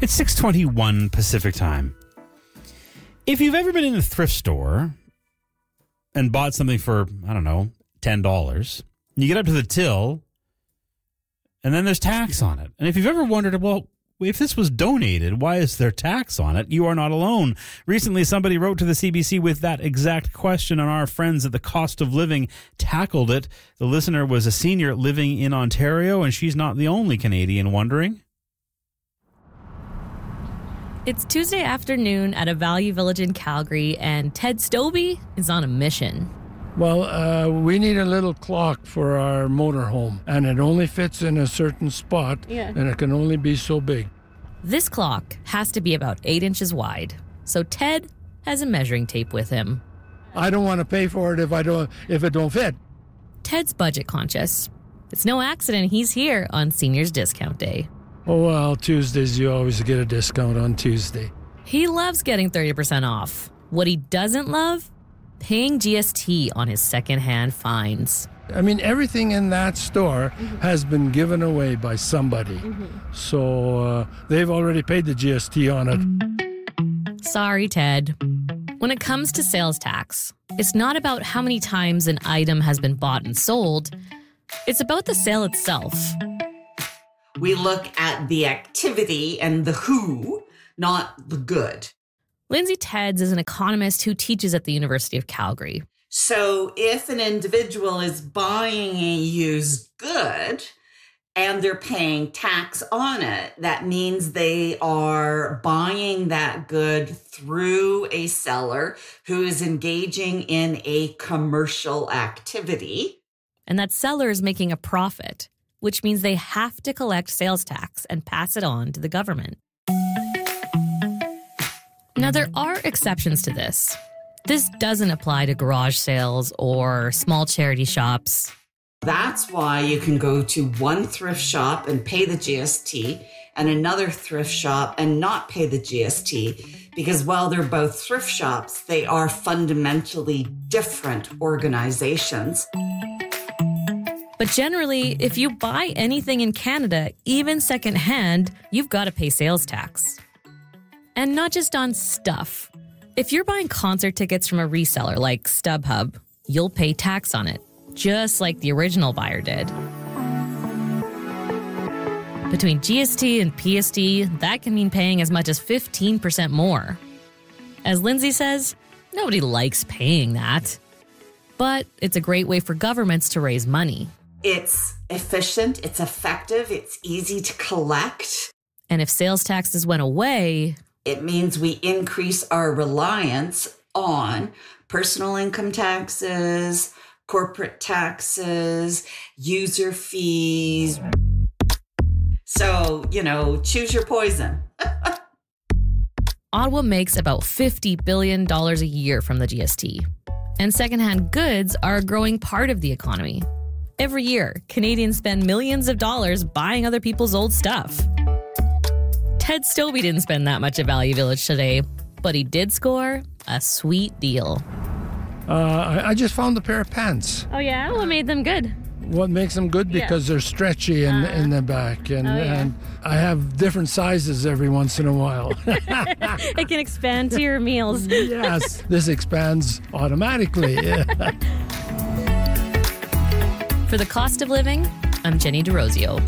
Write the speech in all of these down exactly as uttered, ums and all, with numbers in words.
It's six twenty-one Pacific time. If you've ever been in a thrift store and bought something for, I don't know, ten dollars, you get up to the till, and then there's tax on it. And if you've ever wondered, well, if this was donated, why is there tax on it? You are not alone. Recently, somebody wrote to the C B C with that exact question, and our friends at the Cost of Living tackled it. The listener was a senior living in Ontario, and she's not the only Canadian wondering. It's Tuesday afternoon at a Value Village in Calgary, and Ted Stobie is on a mission. Well, uh, we need a little clock for our motorhome, and it only fits in a certain spot, yeah. and it can only be so big. This clock has to be about eight inches wide, so Ted has a measuring tape with him. I don't want to pay for it if I don't if it don't fit. Ted's budget conscious. It's no accident he's here on Seniors Discount Day. Oh, well, Tuesdays you always get a discount on Tuesday. He loves getting thirty percent off. What he doesn't love? Paying G S T on his secondhand finds. I mean, everything in that store mm-hmm. has been given away by somebody. Mm-hmm. So uh, they've already paid the G S T on it. Sorry, Ted. When it comes to sales tax, it's not about how many times an item has been bought and sold. It's about the sale itself. We look at the activity and the who, not the good. Lindsay Tedds is an economist who teaches at the University of Calgary. So if an individual is buying a used good and they're paying tax on it, that means they are buying that good through a seller who is engaging in a commercial activity. And that seller is making a profit, which means they have to collect sales tax and pass it on to the government. Now, there are exceptions to this. This doesn't apply to garage sales or small charity shops. That's why you can go to one thrift shop and pay the G S T and another thrift shop and not pay the G S T, because while they're both thrift shops, they are fundamentally different organizations. But generally, if you buy anything in Canada, even secondhand, you've got to pay sales tax. And not just on stuff. If you're buying concert tickets from a reseller like StubHub, you'll pay tax on it, just like the original buyer did. Between G S T and P S T, that can mean paying as much as fifteen percent more. As Lindsay says, nobody likes paying that. But it's a great way for governments to raise money. It's efficient, it's effective, it's easy to collect. And if sales taxes went away, it means we increase our reliance on personal income taxes, corporate taxes, user fees. So, you know, choose your poison. Ottawa makes about fifty billion dollars a year from the G S T. And secondhand goods are a growing part of the economy. Every year, Canadians spend millions of dollars buying other people's old stuff. Ted Stobie didn't spend that much at Value Village today, but he did score a sweet deal. Uh, I, I just found a pair of pants. Oh, yeah? What made them good? What makes them good? Because yeah. they're stretchy in, uh, in the back. And, oh, yeah. and I have different sizes every once in a while. It can expand to your meals. Yes, this expands automatically. For the Cost of Living, I'm Jenny DeRosio.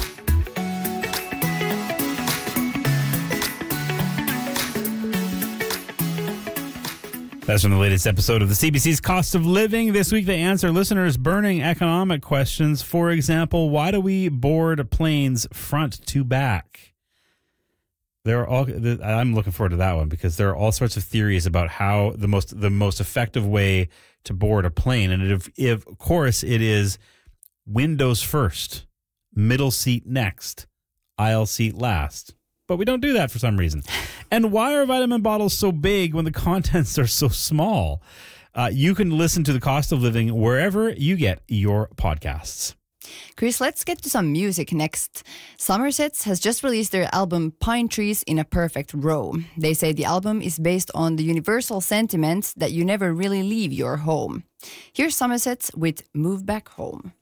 That's from the latest episode of the C B C's Cost of Living. This week they answer listeners' burning economic questions. For example, why do we board planes front to back? There are all. I'm looking forward to that one because there are all sorts of theories about how the most the most effective way to board a plane, and if, if of course it is windows first, middle seat next, aisle seat last. But we don't do that for some reason. And why are vitamin bottles so big when the contents are so small? Uh, you can listen to The Cost of Living wherever you get your podcasts. Chris, let's get to some music next. Somersets has just released their album Pine Trees in a Perfect Row. They say the album is based on the universal sentiment that you never really leave your home. Here's Somersets with Move Back Home.